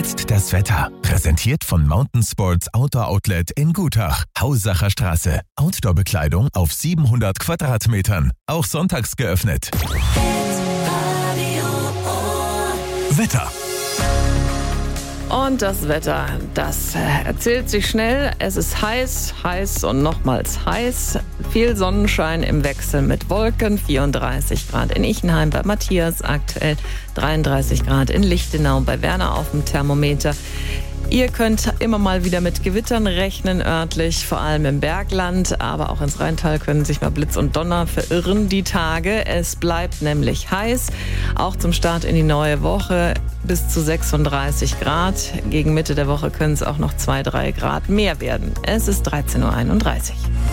Jetzt das Wetter. Präsentiert von Mountain Sports Outdoor Outlet in Gutach. Hausacher Straße. Outdoor-Bekleidung auf 700 Quadratmetern. Auch sonntags geöffnet. Wetter. Und das Wetter, das erzählt sich schnell. Es ist heiß, heiß und nochmals heiß. Viel Sonnenschein im Wechsel mit Wolken. 34 Grad in Ichenheim bei Matthias, aktuell 33 Grad in Lichtenau bei Werner auf dem Thermometer. Ihr könnt immer mal wieder mit Gewittern rechnen, örtlich, vor allem im Bergland, aber auch ins Rheintal können sich mal Blitz und Donner verirren die Tage. Es bleibt nämlich heiß, auch zum Start in die neue Woche bis zu 36 Grad. Gegen Mitte der Woche können es auch noch 2-3 Grad mehr werden. Es ist 13.31 Uhr.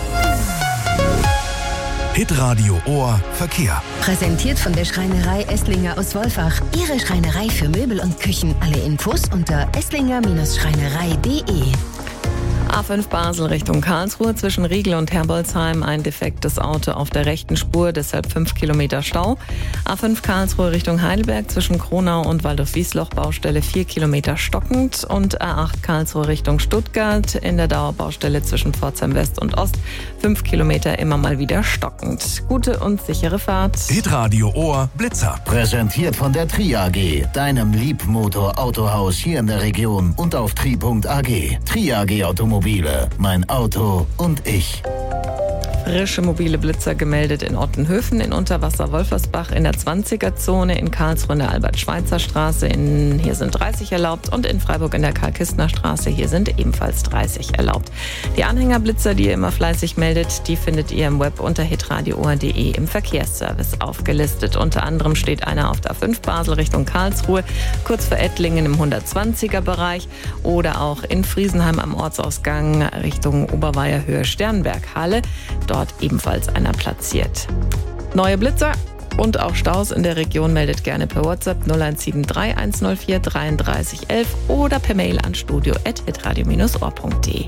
Hitradio Ohr Verkehr. Präsentiert von der Schreinerei Esslinger aus Wolfach. Ihre Schreinerei für Möbel und Küchen. Alle Infos unter esslinger-schreinerei.de. A5 Basel Richtung Karlsruhe zwischen Riegel und Herbolzheim ein defektes Auto auf der rechten Spur, deshalb 5 Kilometer Stau. A5 Karlsruhe Richtung Heidelberg zwischen Kronau und Waldorf-Wiesloch Baustelle 4 Kilometer stockend und A8 Karlsruhe Richtung Stuttgart in der Dauerbaustelle zwischen Pforzheim West und Ost 5 Kilometer immer mal wieder stockend. Gute und sichere Fahrt. Hitradio Ohr Blitzer. Präsentiert von der Tri AG, deinem Liebmotor-Autohaus hier in der Region und auf tri.ag. Tri AG Automobile, mein Auto und ich. Frische mobile Blitzer gemeldet in Ottenhöfen, in Unterwasser-Wolfersbach, in der 20er-Zone, in Karlsruhe in der Albert-Schweitzer-Straße, hier sind 30 erlaubt und in Freiburg in der Karl-Kistner-Straße, hier sind ebenfalls 30 erlaubt. Die Anhängerblitzer, die ihr immer fleißig meldet, die findet ihr im Web unter hitradioohr.de im Verkehrsservice aufgelistet. Unter anderem steht einer auf der A5 Basel Richtung Karlsruhe, kurz vor Ettlingen im 120er-Bereich oder auch in Friesenheim am Ortsausgang Richtung Oberweier Höhe Sternberg-Halle. Dort ebenfalls einer platziert. Neue Blitzer und auch Staus in der Region meldet gerne per WhatsApp 0173 104 33 11 oder per Mail an studio@hitradio-ohr.de.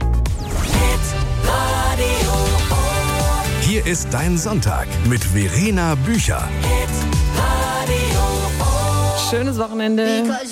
Hier ist dein Sonntag mit Verena Bücher. Schönes Wochenende.